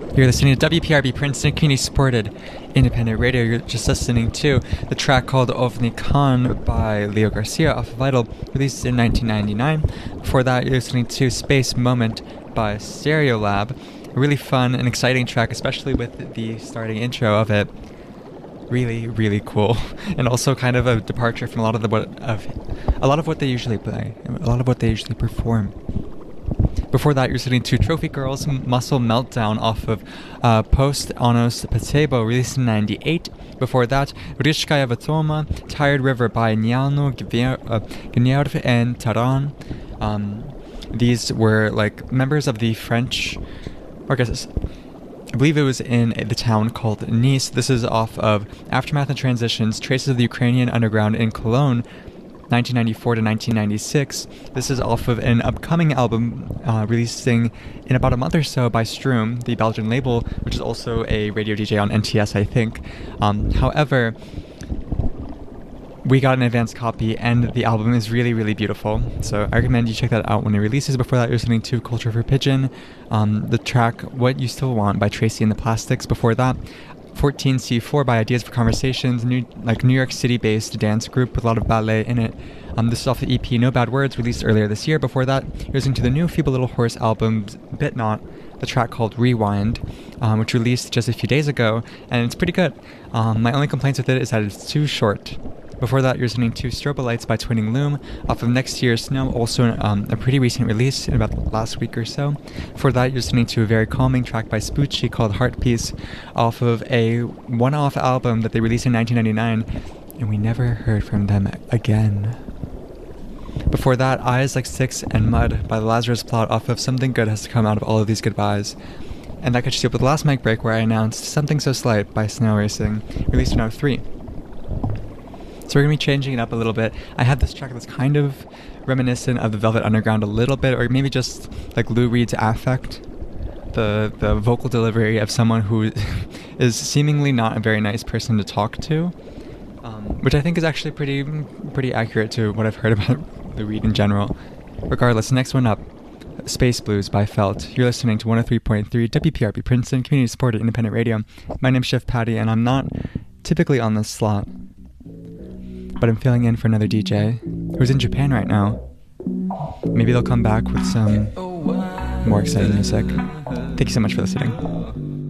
You're listening to WPRB Princeton Community Supported Independent Radio. You're just listening to the track called Ovni Khan by Leo Garcia off of Vital, released in 1999. Before that, you're listening to Space Moment by Stereolab. A really fun and exciting track, especially with the starting intro of it. Really, really cool, and also kind of a departure from a lot of what they usually play, a lot of what they usually perform. Before that, you're listening to Trophy Girls Muscle Meltdown off of Post Onos Patebo, released in 98. Before that, Rishkaya Vatoma, Tired River by Niano, Gnyarv, and Taran. These were like members of the French, or I guess, I believe it was in the town called Nice. This is off of Aftermath and Transitions, Traces of the Ukrainian Underground in Cologne, 1994 to 1996. This is off of an upcoming album releasing in about a month or so by Stroom, the Belgian label, which is also a radio DJ on NTS, I think. However, we got an advanced copy, and the album is really, really beautiful. So I recommend you check that out when it releases. Before that, you're listening to Culture for Pigeon, the track What You Still Want by Tracy and the Plastics. Before that, 14C4 by Ideas for Conversations, New York City-based dance group with a lot of ballet in it. This is off the EP No Bad Words, released earlier this year. Before that, you're listening to the new Feeble Little Horse album, Bit Not, the track called Rewind, which released just a few days ago, and it's pretty good. My only complaints with it is that it's too short. Before that, you're listening to Strobolites by Twinning Loom, off of Next Year's Snow, also a pretty recent release in about the last week or so. Before that, you're listening to a very calming track by Spoochie called Heart Piece, off of a one-off album that they released in 1999, and we never heard from them again. Before that, Eyes Like Sticks and Mud by the Lazarus Plot, off of Something Good Has to Come Out of All of These Goodbyes. And that catches you up with the last mic break, where I announced Something So Slight by Snow Racing, released in 2003. So we're going to be changing it up a little bit. I have this track that's kind of reminiscent of the Velvet Underground a little bit, or maybe just like Lou Reed's Affect, the vocal delivery of someone who is seemingly not a very nice person to talk to, which I think is actually pretty accurate to what I've heard about Lou Reed in general. Regardless, next one up, Space Blues by Felt. You're listening to 103.3 WPRB Princeton, community-supported independent radio. My name's Chef Patty, and I'm not typically on this slot, but I'm filling in for another DJ who's in Japan right now. Maybe they'll come back with some more exciting music. Thank you so much for listening.